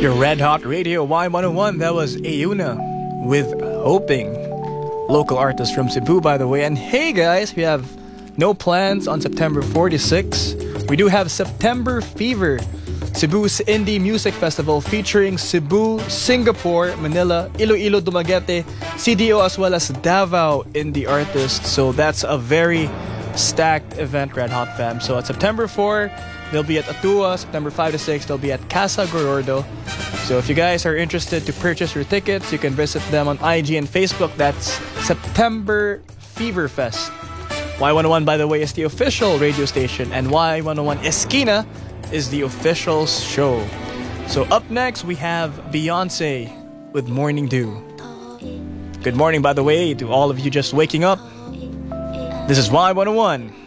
Your Red Hot Radio Y101. That was Ayuna with Hoping. Local artist from Cebu, by the way. And hey guys, we have no plans on September 4 to 6. We do have September Fever, Cebu's Indie Music Festival featuring Cebu, Singapore, Manila, Iloilo, Dumaguete, CDO, as well as Davao indie artists. So that's a very stacked event, Red Hot fam. So at September 4, they'll be at Atua. September 5 to 6, they'll be at Casa Gorordo. So if you guys are interested to purchase your tickets, you can visit them on IG and Facebook. That's September Fever Fest. Y101, by the way, is the official radio station, and Y101 Esquina is the official show. So up next, we have Beyonce with Morning Dew. Good morning, by the way, to all of you just waking up. This is Y101.